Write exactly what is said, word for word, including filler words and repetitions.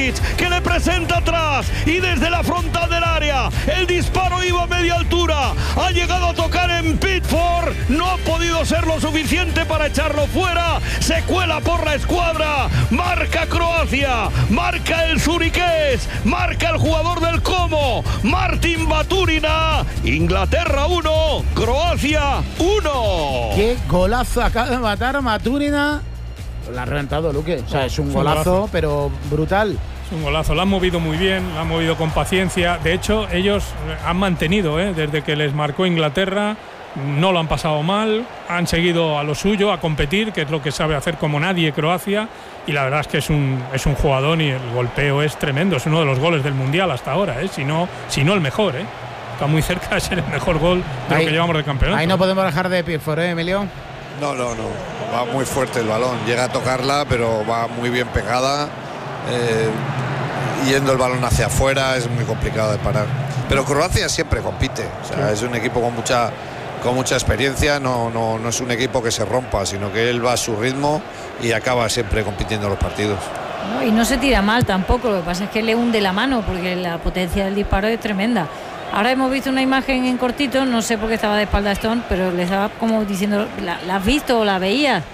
Modric, que le presenta atrás y desde la frontal del área. El disparo iba a media altura. Ha llegado a tocar en Pickford. No ha podido ser lo suficiente para echarlo fuera. Se cuela por la escuadra. Marca Croacia. Marca el zuriqués. Marca el jugador del Como. Martin Baturina. Inglaterra uno. Croacia uno. Qué golazo acaba de matar Baturina. La ha reventado, Luque. O sea, es un golazo, pero brutal. Es un golazo. Lo han movido muy bien, lo han movido con paciencia. De hecho, ellos han mantenido, ¿eh? desde que les marcó Inglaterra, no lo han pasado mal. Han seguido a lo suyo, a competir, que es lo que sabe hacer como nadie Croacia. Y la verdad es que es un, es un jugador y el golpeo es tremendo. Es uno de los goles del Mundial hasta ahora, ¿eh? si, no, si no el mejor. ¿eh? Está muy cerca de ser el mejor gol de ahí, lo que llevamos de campeonato. Ahí no podemos dejar de Pickford, ¿eh, Emilio? No, no, no. Va muy fuerte el balón. Llega a tocarla, pero va muy bien pegada. Eh, yendo el balón hacia afuera es muy complicado de parar. Pero Croacia siempre compite. O sea, sí. Es un equipo con mucha, con mucha experiencia. No, no, no es un equipo que se rompa, sino que él va a su ritmo y acaba siempre compitiendo los partidos. No, y no se tira mal tampoco. Lo que pasa es que le hunde la mano porque la potencia del disparo es tremenda. Ahora hemos visto una imagen en cortito, no sé por qué estaba de espalda Stone, pero le estaba como diciendo, ¿la, la has visto o la veías?